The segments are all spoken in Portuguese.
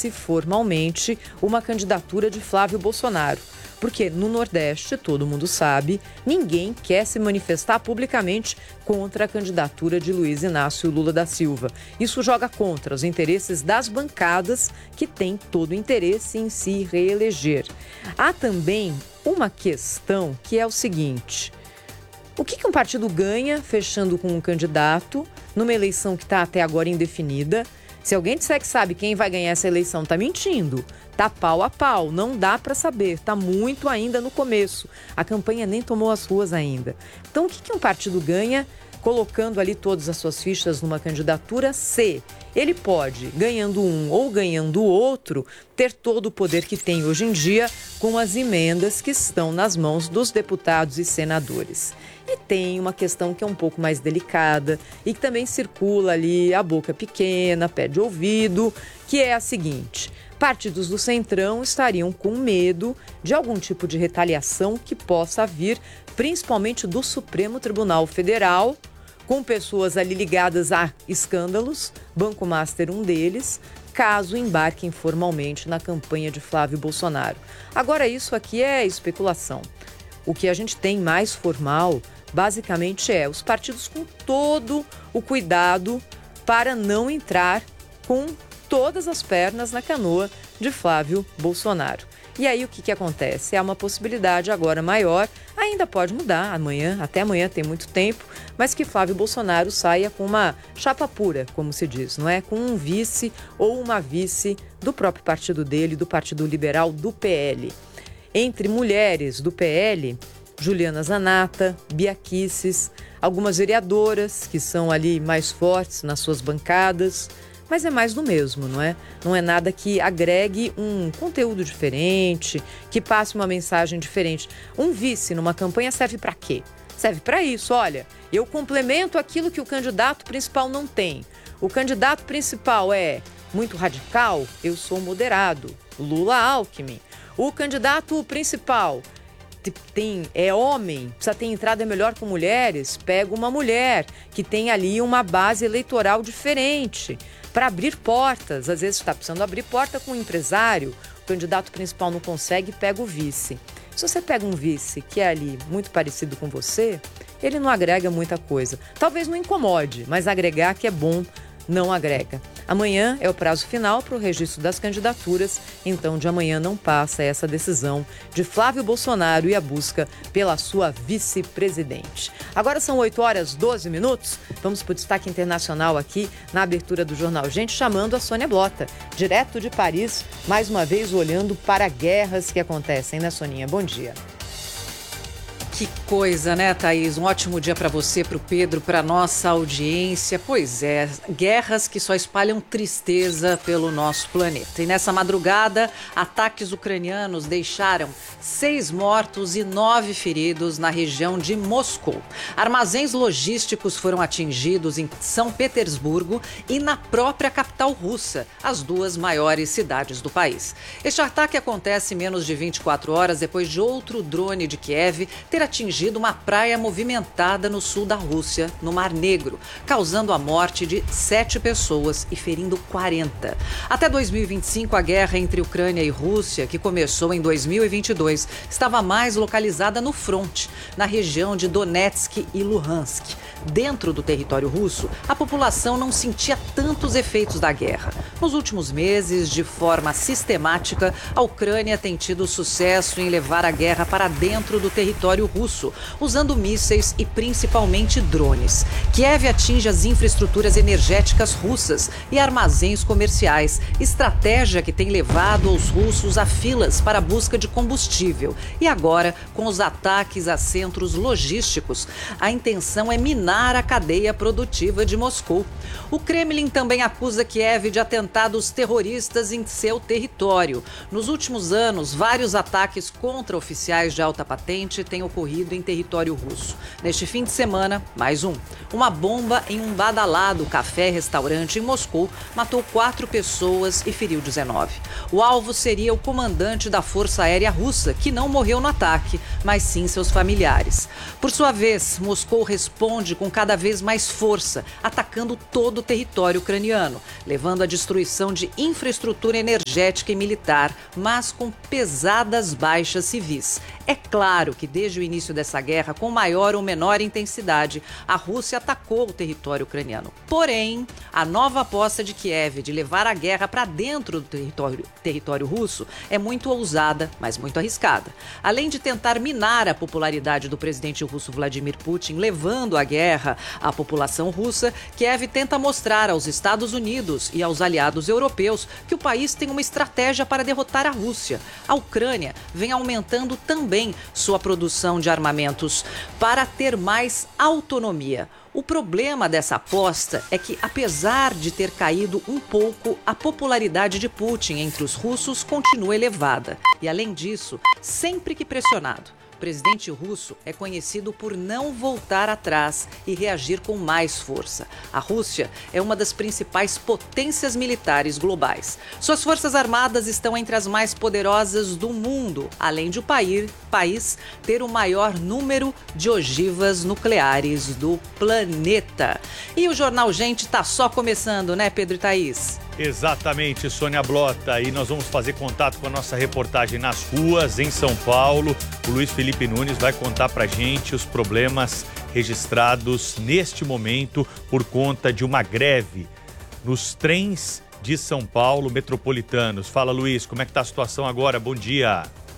conhece formalmente uma candidatura de Flávio Bolsonaro. Porque no Nordeste, todo mundo sabe, ninguém quer se manifestar publicamente contra a candidatura de Luiz Inácio Lula da Silva. Isso joga contra os interesses das bancadas que têm todo o interesse em se reeleger. Há também uma questão que é o seguinte: o que um partido ganha fechando com um candidato numa eleição que está até agora indefinida? Se alguém disser que sabe quem vai ganhar essa eleição, está mentindo. Está pau a pau, não dá para saber. Está muito ainda no começo. A campanha nem tomou as ruas ainda. Então, o que um partido ganha colocando ali todas as suas fichas numa candidatura se ele pode, ganhando um ou ganhando o outro, ter todo o poder que tem hoje em dia com as emendas que estão nas mãos dos deputados e senadores? E tem uma questão que é um pouco mais delicada e que também circula ali a boca pequena, pé de ouvido, que é a seguinte: partidos do Centrão estariam com medo de algum tipo de retaliação que possa vir, principalmente do Supremo Tribunal Federal, com pessoas ali ligadas a escândalos, Banco Master um deles, caso embarquem formalmente na campanha de Flávio Bolsonaro. Agora, isso aqui é especulação. O que a gente tem mais formal, basicamente, é os partidos com todo o cuidado para não entrar com todas as pernas na canoa de Flávio Bolsonaro. E aí o que acontece? Há uma possibilidade agora maior, ainda pode mudar amanhã, até amanhã tem muito tempo, mas que Flávio Bolsonaro saia com uma chapa pura, como se diz, não é? Com um vice ou uma vice do próprio partido dele, do Partido Liberal, do PL. Entre mulheres do PL, Juliana Zanata, Bia Kicis, algumas vereadoras que são ali mais fortes nas suas bancadas, mas é mais do mesmo, não é? Não é nada que agregue um conteúdo diferente, que passe uma mensagem diferente. Um vice numa campanha serve para quê? Serve para isso, olha, eu complemento aquilo que o candidato principal não tem. O candidato principal é muito radical, eu sou moderado, Lula Alckmin. O candidato principal é homem, precisa ter entrada melhor com mulheres, pega uma mulher que tem ali uma base eleitoral diferente para abrir portas. Às vezes está precisando abrir porta com um empresário, o candidato principal não consegue, pega o vice. Se você pega um vice que é ali muito parecido com você, ele não agrega muita coisa. Talvez não incomode, mas agregar que é bom, não agrega. Amanhã é o prazo final para o registro das candidaturas, então de amanhã não passa essa decisão de Flávio Bolsonaro e a busca pela sua vice-presidente. Agora são 8h12, vamos para o destaque internacional aqui na abertura do Jornal Gente, chamando a Sônia Blota, direto de Paris, mais uma vez olhando para guerras que acontecem, né, Soninha? Bom dia. Que coisa, né, Thaís? Um ótimo dia para você, para o Pedro, para nossa audiência. Pois é, guerras que só espalham tristeza pelo nosso planeta. E nessa madrugada, ataques ucranianos deixaram 6 mortos e 9 feridos na região de Moscou. Armazéns logísticos foram atingidos em São Petersburgo e na própria capital russa, as 2 maiores cidades do país. Este ataque acontece menos de 24 horas depois de outro drone de Kiev ter atingido uma praia movimentada no sul da Rússia, no Mar Negro, causando a morte de 7 pessoas e ferindo 40. Até 2025, a guerra entre Ucrânia e Rússia, que começou em 2022, estava mais localizada no fronte, na região de Donetsk e Luhansk. Dentro do território russo, a população não sentia tantos efeitos da guerra. Nos últimos meses, de forma sistemática, a Ucrânia tem tido sucesso em levar a guerra para dentro do território russo, usando mísseis e principalmente drones. Kiev atinge as infraestruturas energéticas russas e armazéns comerciais, estratégia que tem levado os russos a filas para a busca de combustível. E agora, com os ataques a centros logísticos, a intenção é minar a cadeia produtiva de Moscou. O Kremlin também acusa Kiev de atentados terroristas em seu território. Nos últimos anos, vários ataques contra oficiais de alta patente têm ocorrido em território russo. Neste fim de semana, mais um. Uma bomba em um badalado café-restaurante em Moscou matou 4 pessoas e feriu 19. O alvo seria o comandante da Força Aérea Russa, que não morreu no ataque, mas sim seus familiares. Por sua vez, Moscou responde com cada vez mais força, atacando todo o território ucraniano, levando à destruição destruição de infraestrutura energética e militar, mas com pesadas baixas civis. É claro que desde o início dessa guerra, com maior ou menor intensidade, a Rússia atacou o território ucraniano. Porém, a nova aposta de Kiev de levar a guerra para dentro do território russo é muito ousada, mas muito arriscada. Além de tentar minar a popularidade do presidente russo Vladimir Putin, levando a guerra à população russa, Kiev tenta mostrar aos Estados Unidos e aos aliados europeus que o país tem uma estratégia para derrotar a Rússia. A Ucrânia vem aumentando também sua produção de armamentos para ter mais autonomia. O problema dessa aposta é que, apesar de ter caído um pouco, a popularidade de Putin entre os russos continua elevada. E, além disso, sempre que pressionado, o presidente russo é conhecido por não voltar atrás e reagir com mais força. A Rússia é uma das principais potências militares globais. Suas forças armadas estão entre as mais poderosas do mundo, além de o país ter o maior número de ogivas nucleares do planeta. E o Jornal Gente está só começando, né, Pedro e Thaís? Exatamente, Sônia Blota. E nós vamos fazer contato com a nossa reportagem nas ruas, em São Paulo. O Luiz Felipe Nunes vai contar pra gente os problemas registrados neste momento por conta de uma greve nos trens de São Paulo metropolitanos. Fala, Luiz, como é que tá a situação agora? Bom dia.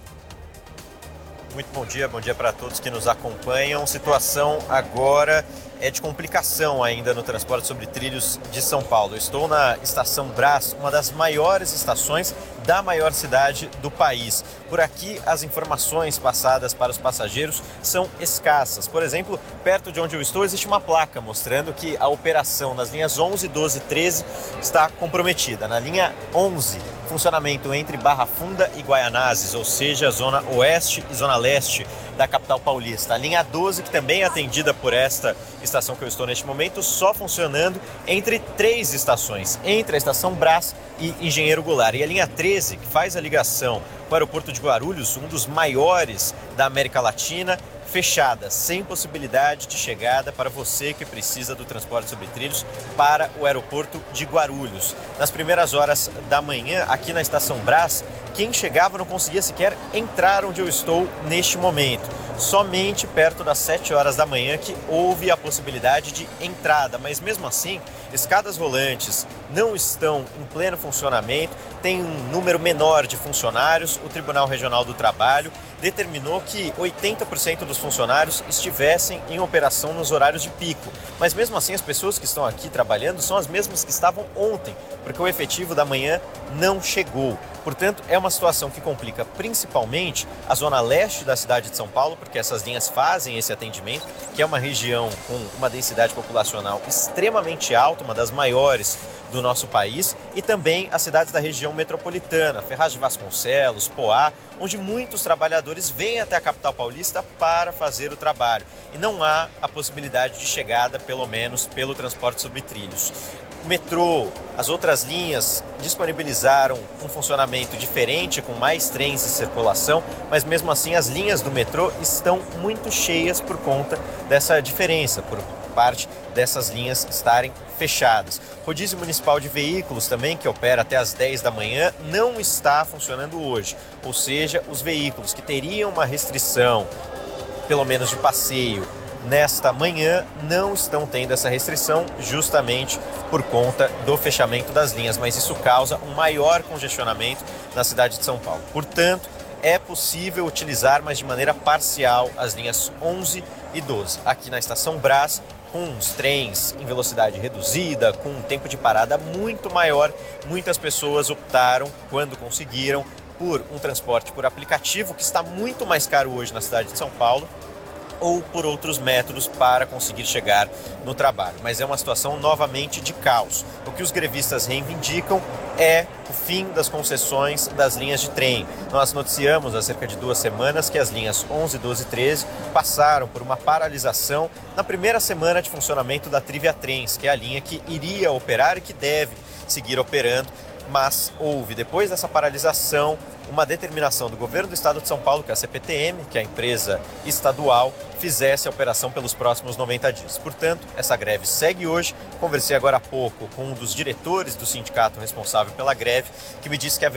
Muito bom dia para todos que nos acompanham. Situação agora é de complicação ainda no transporte sobre trilhos de São Paulo. Eu estou na Estação Brás, uma das maiores estações da maior cidade do país. Por aqui, as informações passadas para os passageiros são escassas. Por exemplo, perto de onde eu estou, existe uma placa mostrando que a operação nas linhas 11, 12 e 13 está comprometida. Na linha 11, funcionamento entre Barra Funda e Guaianazes, ou seja, zona oeste e zona leste da capital paulista. A linha 12, que também é atendida por esta estação que eu estou neste momento, só funcionando entre 3 estações, entre a Estação Brás e Engenheiro Goulart. E a linha 13, que faz a ligação com o aeroporto de Guarulhos, um dos maiores da América Latina, fechada, sem possibilidade de chegada para você que precisa do transporte sobre trilhos para o aeroporto de Guarulhos. Nas primeiras horas da manhã, aqui na Estação Brás, quem chegava não conseguia sequer entrar onde eu estou neste momento. Somente perto das 7 horas da manhã que houve a possibilidade de entrada, mas mesmo assim, escadas rolantes não estão em pleno funcionamento, tem um número menor de funcionários. O Tribunal Regional do Trabalho determinou que 80% dos funcionários estivessem em operação nos horários de pico. Mas mesmo assim, as pessoas que estão aqui trabalhando são as mesmas que estavam ontem, porque o efetivo da manhã não chegou. Portanto, é uma situação que complica principalmente a zona leste da cidade de São Paulo, porque essas linhas fazem esse atendimento, que é uma região com uma densidade populacional extremamente alta, uma das maiores do nosso país, e também as cidades da região metropolitana, Ferraz de Vasconcelos, Poá, onde muitos trabalhadores vêm até a capital paulista para fazer o trabalho. E não há a possibilidade de chegada, pelo menos, pelo transporte sobre trilhos. O metrô, as outras linhas disponibilizaram um funcionamento diferente, com mais trens em circulação, mas mesmo assim as linhas do metrô estão muito cheias por conta dessa diferença, por parte dessas linhas estarem fechadas. Rodízio Municipal de Veículos também, que opera até às 10 da manhã, não está funcionando hoje. Ou seja, os veículos que teriam uma restrição, pelo menos de passeio, nesta manhã, não estão tendo essa restrição justamente por conta do fechamento das linhas, mas isso causa um maior congestionamento na cidade de São Paulo. Portanto, é possível utilizar, mas de maneira parcial, as linhas 11 e 12. Aqui na Estação Brás, com os trens em velocidade reduzida, com um tempo de parada muito maior, muitas pessoas optaram, quando conseguiram, por um transporte por aplicativo, que está muito mais caro hoje na cidade de São Paulo, ou por outros métodos para conseguir chegar no trabalho. Mas é uma situação novamente de caos. O que os grevistas reivindicam é o fim das concessões das linhas de trem. Nós noticiamos há cerca de 2 semanas que as linhas 11, 12 e 13 passaram por uma paralisação na primeira semana de funcionamento da Trivia Trens, que é a linha que iria operar e que deve seguir operando mas houve, depois dessa paralisação, uma determinação do governo do estado de São Paulo, que é a CPTM, que é a empresa estadual, fizesse a operação pelos próximos 90 dias. Portanto, essa greve segue hoje. Conversei agora há pouco com um dos diretores do sindicato responsável pela greve, que me disse que